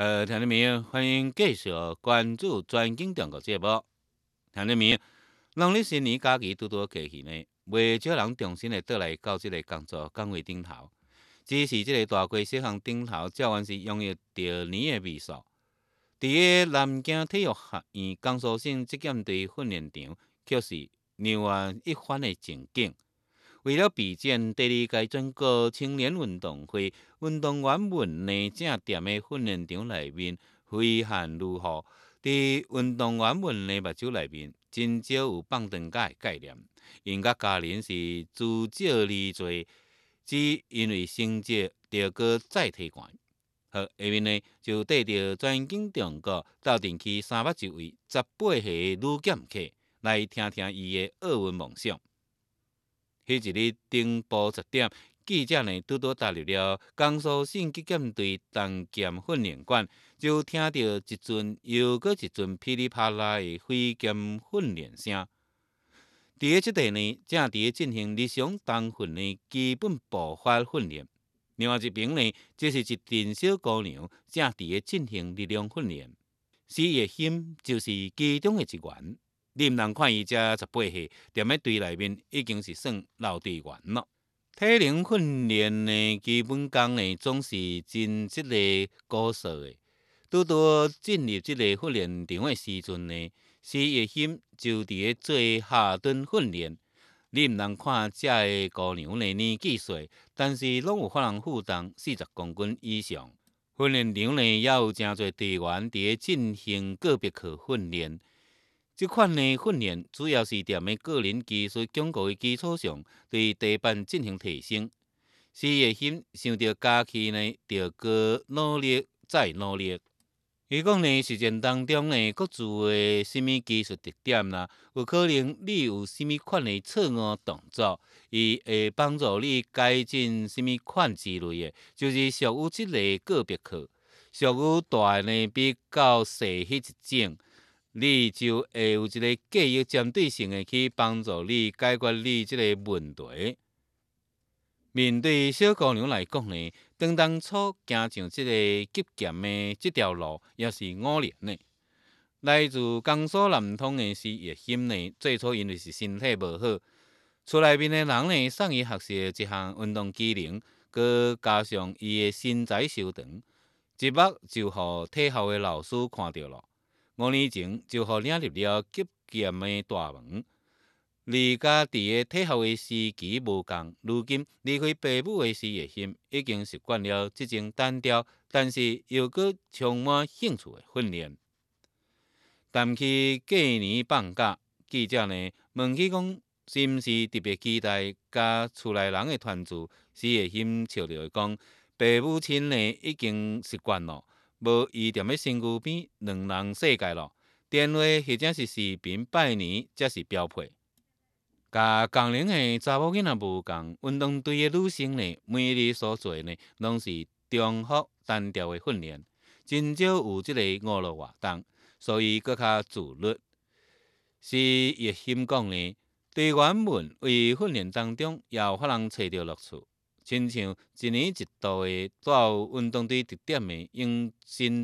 听众朋友，欢迎继续关注专经中国节目。听众朋友，农历新年假期拄拄过去呢，袂少人重新倒来到这个工作岗位顶头。只是这个大溪小巷顶头，照样是拥有着年的味素。伫个南京体育学院江苏省击剑队训练场，却是另外一番的情景。为了备战第二届全国青年运动会，运动员们呢正踮咧训练场内面挥汗如雨。伫运动员们的目睭内面，真少有放长假的概念。因甲家人是自少离罪，只因为成绩着个再提悬。好，下面呢就带着专经中国斗阵区300一位18岁女剑客来听听伊的奥运梦想。迄一日顶晡10点，记者呢拄拄踏入了江苏省击剑队重剑训练馆，就听到一阵又搁一阵噼里啪啦的挥剑训练声。伫个即地呢，正伫个进行日常冬训的基本步法训练。另外一边呢，这是一阵小姑娘正伫个进行力量训练。事业心就是其中的一员。你毋通看伊只18岁，踮咧队内面已经是算老队员了。体能训练的基本功呢，总是真积个高数的。拄拄进入这个训练场的时阵呢，事业心就伫咧做下蹲训练。你毋通看这个姑娘呢年纪小，但是拢有法人负重40公斤以上。训练场呢也有真侪队员伫咧进行个别课训练。这款的训练主要是踮咧个人技术巩固的基础上，对地板进行提升。事业心想到假期呢，就搁努力再努力。伊讲呢，实践当中呢，各自的什么技术特点啦，有可能你有什么款的错误动作，伊会帮助你改进什么款之类的，就是属于这个个别课，属于大呢比较细迄一种。你就会有一个计划针对性的去帮助你解决你这个问题。面对小姑娘来讲呢，当初行上这个击剑的这条路也是偶然的。来自江苏南通的事业心呢，最初因为是身体无好，厝内面的人呢送伊学习一项运动技能，佮加上伊的身材修长，一目就互体校的老师看到了。5年前就互领入了击剑的大门，离家伫个体校的时期无共，如今离开父母的事业心，已经习惯了这种单调，但是又搁充满兴趣的训练。谈起过年放假，记者呢问起讲，是毋是特别期待甲厝内人的团聚？事业心笑着讲，父母亲呢已经习惯了。无伊踮咧身躯边，两人世界咯。电话或者是视频拜年，才是标配。甲同龄的查某囡仔无共，运动队的女生呢，每日所做呢，拢是重复单调的训练，真少有这个娱乐活动，所以搁较自律。是叶心讲呢，队员们为训练当中也有法人找到乐趣。亲像一年一度的带有运动队特点的迎新